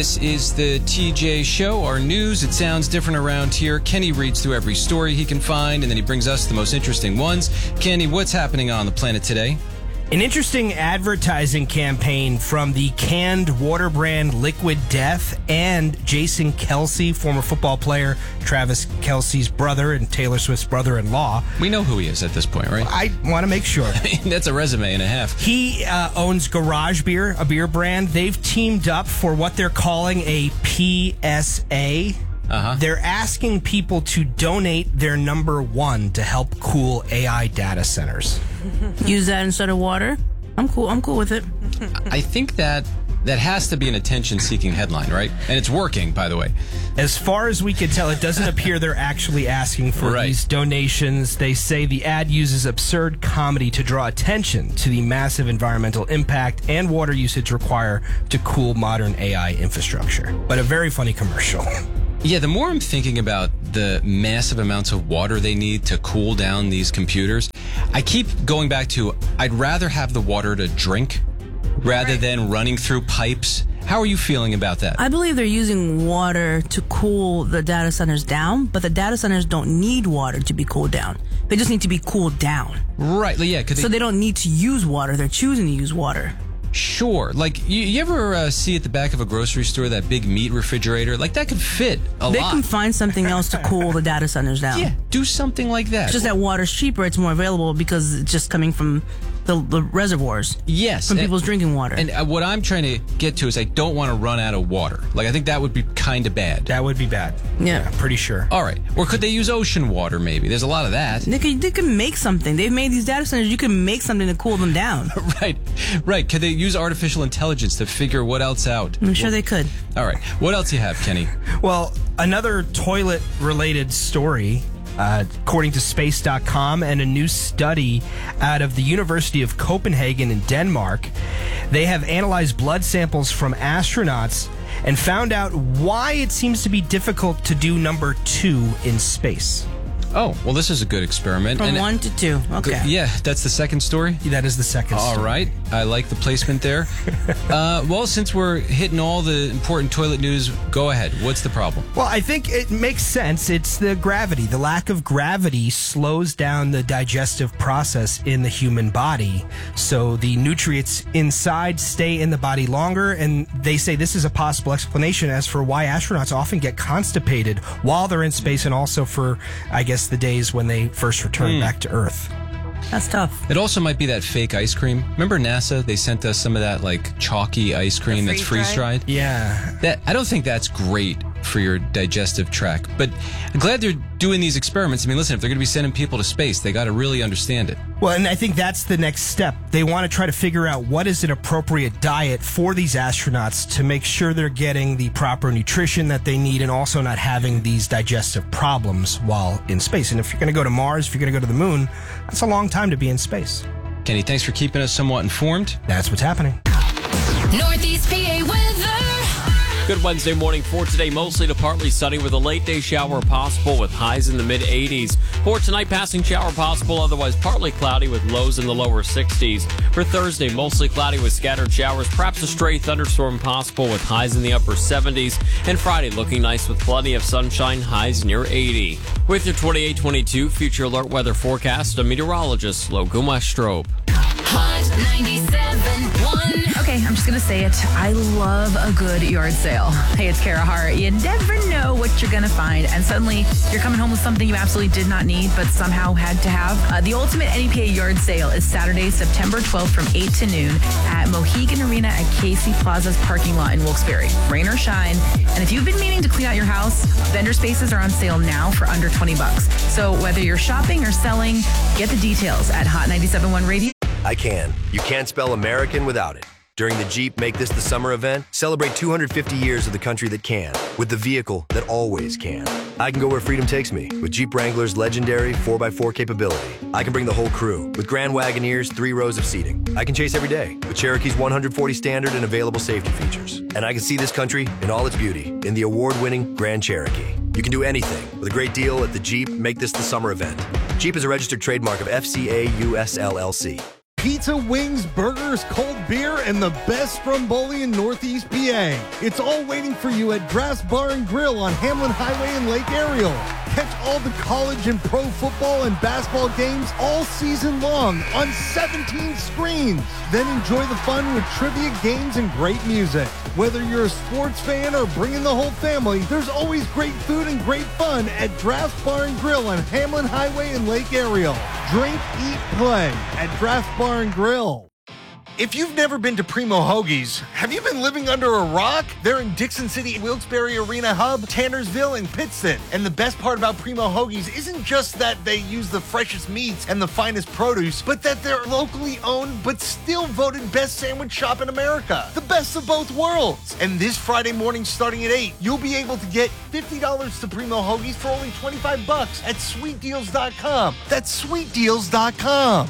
This is the TJ Show, our news. It sounds different around here. Kenny reads through every story he can find, and then he brings us the most interesting ones. Kenny, what's happening on the planet today? An interesting advertising campaign from the canned water brand Liquid Death and Jason Kelce, former football player, Travis Kelce's brother and Taylor Swift's brother-in-law. We know who he is at this point, right? I want to make sure. That's a resume and a half. He owns Garage Beer, a beer brand. They've teamed up for what they're calling a PSA. They're asking people to donate their number one to help cool AI data centers. Use that instead of water? I'm cool with it. I think that has to be an attention-seeking headline, right? And it's working, by the way. As far as we can tell, it doesn't appear they're actually asking for these donations. They say the ad uses absurd comedy to draw attention to the massive environmental impact and water usage required to cool modern AI infrastructure. But a very funny commercial. Yeah, the more I'm thinking about the massive amounts of water they need to cool down these computers, I keep going back to I'd rather have the water to drink rather than running through pipes. How are you feeling about that? I believe they're using water to cool the data centers down, but the data centers don't need water to be cooled down. They just need to be cooled down. Right, yeah. So they don't need to use water. They're choosing to use water. Sure. Like, you ever see at the back of a grocery store that big meat refrigerator? Like, that could fit a lot. They can find something else to cool the data centers down. Yeah, do something like that. It's just that water's cheaper. It's more available because it's just coming from the reservoirs. Yes. From people's drinking water. And what I'm trying to get to is I don't want to run out of water. Like, I think that would be kind of bad. That would be bad. Yeah. Pretty sure. All right. Or could they use ocean water, maybe? There's a lot of that. They can make something. They've made these data centers. You can make something to cool them down. Right. Could they use artificial intelligence to figure what else out? I'm sure they could. All right. What else you have, Kenny? Well, another toilet-related story, according to Space.com and a new study out of the University of Copenhagen in Denmark, they have analyzed blood samples from astronauts and found out why it seems to be difficult to do number 2 in space. Oh, well, this is a good experiment. From 1 to 2. Okay. Yeah, that's the second story? That is the second story. All right. I like the placement there. Well, since we're hitting all the important toilet news, go ahead. What's the problem? Well, I think it makes sense. It's the gravity. The lack of gravity slows down the digestive process in the human body. So the nutrients inside stay in the body longer, and they say this is a possible explanation as for why astronauts often get constipated while they're in space and also for, I guess, the days when they first return back to Earth. That's tough. It also might be that fake ice cream. Remember NASA? They sent us some of that like chalky ice cream that's freeze-dried. Yeah. I don't think that's great for your digestive tract. But I'm glad they're doing these experiments. I mean, listen, if they're going to be sending people to space, they got to really understand it. Well, and I think that's the next step. They want to try to figure out what is an appropriate diet for these astronauts to make sure they're getting the proper nutrition that they need and also not having these digestive problems while in space. And if you're going to go to Mars, if you're going to go to the moon, that's a long time to be in space. Kenny, thanks for keeping us somewhat informed. That's what's happening. Northeast PA weather. Good Wednesday morning for today. Mostly to partly sunny with a late day shower possible with highs in the mid 80s. For tonight, passing shower possible, otherwise partly cloudy with lows in the lower 60s. For Thursday, mostly cloudy with scattered showers, perhaps a stray thunderstorm possible with highs in the upper 70s. And Friday looking nice with plenty of sunshine, highs near 80. With your 28-22 future alert weather forecast, a meteorologist, Logan Westrop. Hot 97.1. Okay, I'm just going to say it. I love a good yard sale. Hey, it's Kara Hart. You never know what you're going to find. And suddenly, you're coming home with something you absolutely did not need, but somehow had to have. The ultimate NEPA yard sale is Saturday, September 12th from 8 to noon at Mohegan Arena at Casey Plaza's parking lot in Wilkes-Barre. Rain or shine. And if you've been meaning to clean out your house, vendor spaces are on sale now for under $20. So whether you're shopping or selling, get the details at Hot 97.1 Radio. I can. You can't spell American without it. During the Jeep Make This the Summer event, celebrate 250 years of the country that can, with the vehicle that always can. I can go where freedom takes me, with Jeep Wrangler's legendary 4x4 capability. I can bring the whole crew, with Grand Wagoneer's 3 rows of seating. I can chase every day, with Cherokee's 140 standard and available safety features. And I can see this country in all its beauty, in the award-winning Grand Cherokee. You can do anything with a great deal at the Jeep Make This the Summer event. Jeep is a registered trademark of FCA US LLC. Pizza, wings, burgers, cold beer, and the best stromboli in Northeast PA. It's all waiting for you at Draft's Bar and Grill on Hamlin Highway in Lake Ariel. Catch all the college and pro football and basketball games all season long on 17 screens. Then enjoy the fun with trivia, games, and great music. Whether you're a sports fan or bringing the whole family, there's always great food and great fun at Draft's Bar and Grill on Hamlin Highway in Lake Ariel. Drink, eat, play at Draft's Bar and Grill. If you've never been to Primo Hoagies, have you been living under a rock? They're in Dixon City, Wilkes-Barre Arena Hub, Tannersville, and Pittston. And the best part about Primo Hoagies isn't just that they use the freshest meats and the finest produce, but that they're locally owned but still voted best sandwich shop in America. The best of both worlds. And this Friday morning starting at 8, you'll be able to get $50 to Primo Hoagies for only $25 at sweetdeals.com. That's sweetdeals.com.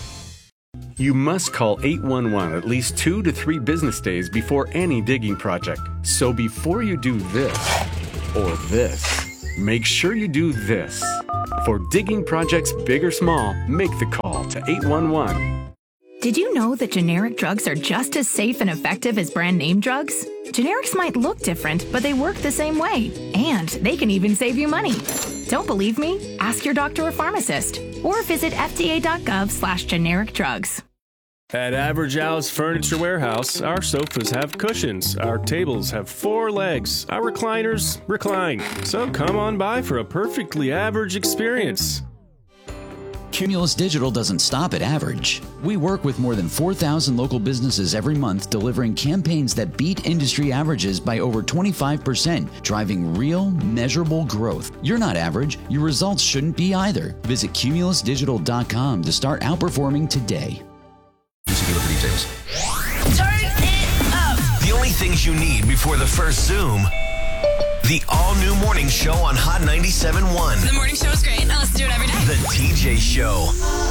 You must call 811 at least 2 to 3 business days before any digging project. So before you do this or this, make sure you do this. For digging projects big or small, make the call to 811. Did you know that generic drugs are just as safe and effective as brand name drugs? Generics might look different, but they work the same way. And they can even save you money. Don't believe me? Ask your doctor or pharmacist. Or visit fda.gov/generic drugs. At Average Al's Furniture Warehouse, our sofas have cushions, our tables have 4 legs, our recliners recline. So come on by for a perfectly average experience. Cumulus Digital doesn't stop at average. We work with more than 4,000 local businesses every month, delivering campaigns that beat industry averages by over 25%, driving real, measurable growth. You're not average. Your results shouldn't be either. Visit cumulusdigital.com to start outperforming today. For details. Turn it up. The only things you need before the first Zoom. The all-new morning show on Hot 97.1. The morning show is great. I listen to it every day. The TJ Show.